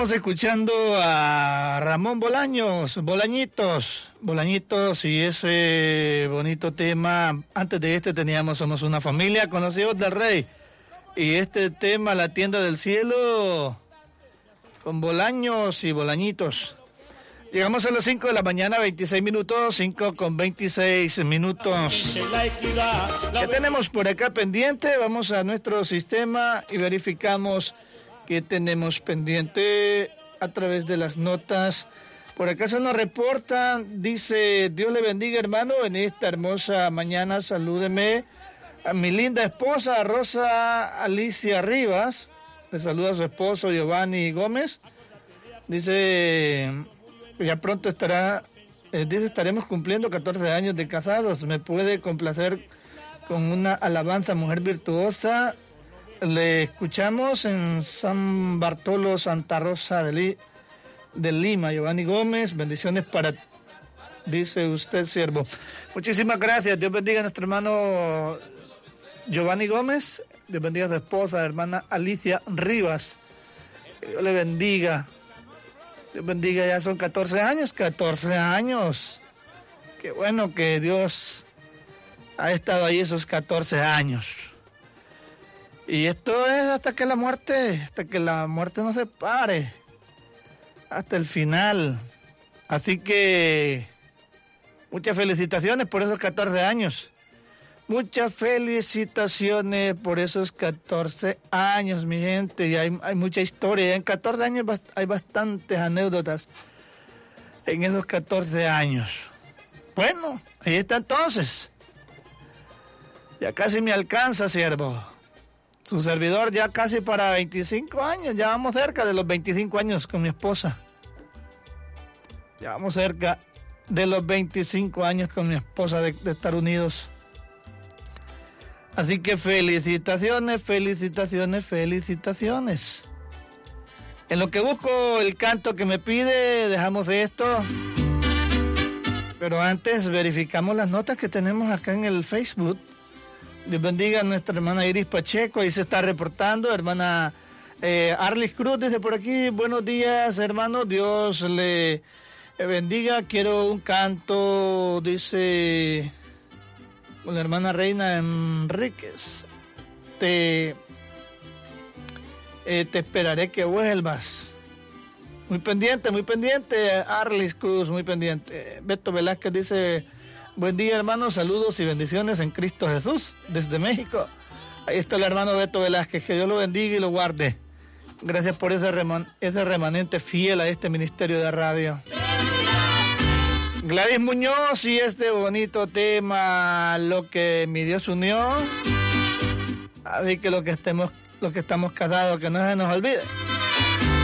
Estamos escuchando a Ramón Bolaños, Bolañitos y ese bonito tema. Antes de este teníamos Somos una familia, Conocidos del Rey. Y este tema, La tienda del cielo, con Bolaños y Bolañitos. Llegamos a las 5 de la mañana, 26 minutos, 5 con 26 minutos. ¿Qué tenemos por acá pendiente? Vamos a nuestro sistema y verificamos qué tenemos pendiente a través de las notas. Por acá se nos reportan, dice, Dios le bendiga, hermano, en esta hermosa mañana, salúdeme a mi linda esposa, Rosa Alicia Rivas. Le saluda a su esposo, Giovanni Gómez. Dice, ya pronto estaremos cumpliendo 14 años de casados. Me puede complacer con una alabanza, Mujer Virtuosa. Le escuchamos en San Bartolo, Santa Rosa de Lima. Giovanni Gómez, bendiciones para, dice usted, siervo. Muchísimas gracias. Dios bendiga a nuestro hermano Giovanni Gómez. Dios bendiga a su esposa, hermana Alicia Rivas. Dios le bendiga. Dios bendiga, ya son 14 años. 14 años. Qué bueno que Dios ha estado ahí esos 14 años. Y esto es hasta que la muerte nos separe, hasta el final. Así que muchas felicitaciones por esos 14 años. Muchas felicitaciones por esos 14 años, mi gente. Y hay mucha historia. En 14 años hay bastantes anécdotas en esos 14 años. Bueno, ahí está entonces. Ya casi me alcanza, siervo. Su servidor ya casi para 25 años, ya vamos cerca de los 25 años con mi esposa. Ya vamos cerca de los 25 años con mi esposa de estar unidos. Así que felicitaciones. En lo que busco el canto que me pide, dejamos esto. Pero antes verificamos las notas que tenemos acá en el Facebook. Dios bendiga a nuestra hermana Iris Pacheco, ahí se está reportando, hermana Arlis Cruz dice por aquí, buenos días hermano, Dios le bendiga, quiero un canto, dice con la hermana Reina Enríquez, te esperaré que vuelvas. Muy pendiente, Arlis Cruz, muy pendiente. Beto Velázquez dice, buen día, hermano, saludos y bendiciones en Cristo Jesús, desde México. Ahí está el hermano Beto Velázquez, que Dios lo bendiga y lo guarde. Gracias por ese remanente fiel a este ministerio de radio. Gladys Muñoz y este bonito tema, Lo que mi Dios unió. Así que lo que estamos casados, que no se nos olvide.